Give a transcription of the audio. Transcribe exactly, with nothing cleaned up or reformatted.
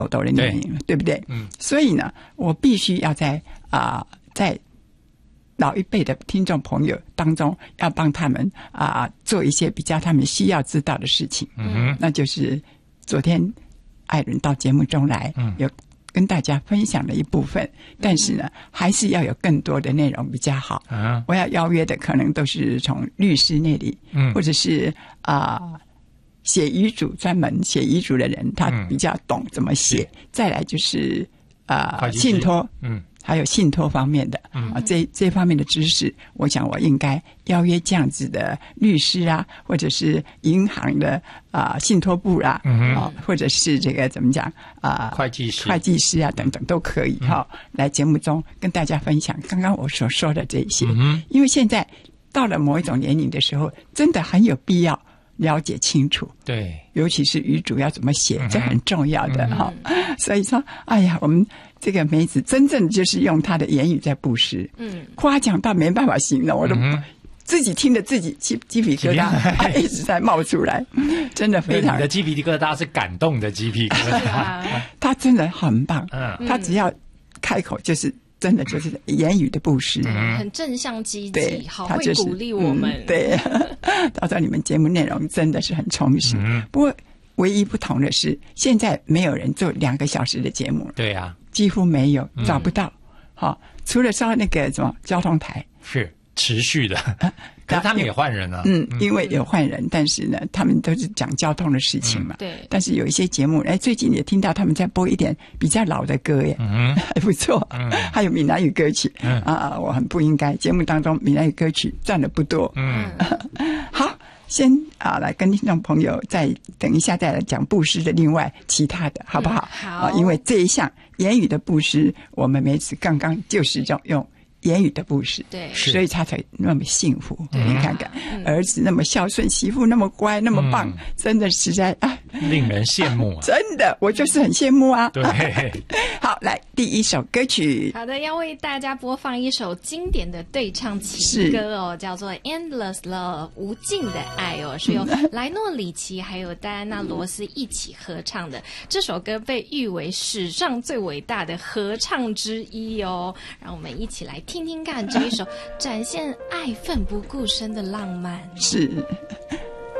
豆的年龄了， 对, 对不对？嗯，所以呢，我必须要在啊、呃，在老一辈的听众朋友当中，要帮他们啊、呃、做一些比较他们需要知道的事情。嗯，那就是昨天艾伦到节目中来，嗯，有跟大家分享了一部分，但是呢，还是要有更多的内容比较好。啊，我要邀约的可能都是从律师那里，嗯，或者是啊。呃写遗嘱专门写遗嘱的人，他比较懂怎么写。嗯、再来就是啊、呃，信托，嗯，还有信托方面的，嗯啊，这这方面的知识，我想我应该邀约这样子的律师啊，或者是银行的啊、呃、信托部啦、啊，嗯啊，或者是这个怎么讲啊、呃， 会计师、 会计师啊等等都可以哈、嗯，来节目中跟大家分享刚刚我所说的这些。嗯，因为现在到了某一种年龄的时候，真的很有必要了解清楚， 对， 尤其是遗嘱要怎么写，嗯、这很重要的哈、嗯。所以说，哎呀，我们这个梅子真正就是用她的言语在布施，嗯，夸奖到没办法形容，我都自己听着自己鸡鸡皮疙瘩一直在冒出来，真的非常。 你的鸡皮疙瘩是感动的鸡皮疙瘩， 他真的很棒，嗯，他只要开口就是。真的就是言语的布施， 嗯、很正向积极，好会鼓励我们。 嗯、对，到时候你们节目内容真的是很充实。嗯、不过唯一不同的是，现在没有人做两个小时的节目了。 对呀、啊， 几乎没有，找不到。好、嗯，除了上那个什么交通台是持续的。可是他们也换人了， 嗯，因为有换人，但是呢，他们都是讲交通的事情嘛， 嗯、对。 但是有一些节目，哎，最近也听到他们在播一点比较老的歌耶，嗯，还不错，嗯，还有闽南语歌曲，嗯啊，我很不应该，节目当中闽南语歌曲占的不多，嗯，好，先啊来跟听众朋友再等一下再来讲布施的另外其他的，好不好？ 嗯、好、 啊，因为这一项言语的布施，我们每次刚刚就是用用。言语的布施， 对， 所以他才那么幸福。你看看，嗯、儿子那么孝顺，媳妇那么乖，那么棒，嗯、真的实在啊， 令人羡慕、啊啊。真的，我就是很羡慕啊。 对， 好，来第一首歌曲。 好的，要为大家播放一首经典的对唱情歌哦，叫做《Endless Love》无尽的爱哦，是由莱诺里奇还有戴安娜罗斯一起合唱的。这首歌被誉为史上最伟大的合唱之一哦，让我们一起来听听看这一首展现爱奋不顾身的浪漫。 是，